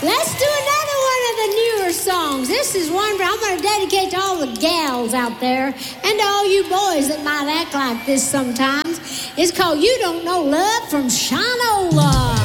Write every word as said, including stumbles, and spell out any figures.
Let's do another one of the newer songs. This is one I'm going to dedicate to all the gals out there and to all you boys that might act like this sometimes. It's called You Don't Know Love from Shinola.